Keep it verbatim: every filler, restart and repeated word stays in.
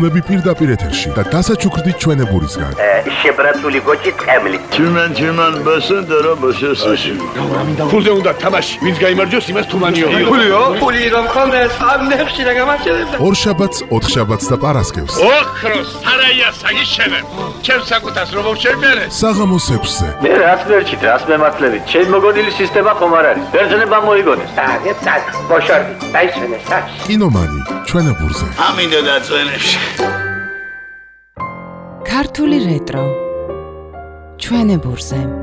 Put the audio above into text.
ბრძუნები პირდაპირ ეთერში და დასაჩუქრდით ჩვენებურისგან. შებრაცული გოჭი ტყემლი. Čuman, čuman, basanda რა ბაშასაში. ფულზე უნდა თამაში, ვინც გაიმარჯვოს, იმას თუმანიო. ფულიო? ფული რომ ხონდეს, ამ ნებში რა გამარჯვებდა. ორ შაბათს, ოთხ შაბათს და პარასკევს. ოქროს, არაია საგიშენე. ჩემს საკუთას რომ შევმერე. საღამოს ექვსზე. მე რაც მერჩით, რაც მემართლებით, ჩემ მოგონილი სისტემა ხომ არ არის. ბერძნება მოიგონეს. დაგეთ, დაგ, ბოშორდი, დაისვენე საჩ. კინომანი, ჩვენებურზე. ამინდა დაწვენებში. ქართული რეტრო ჩვენებურზე.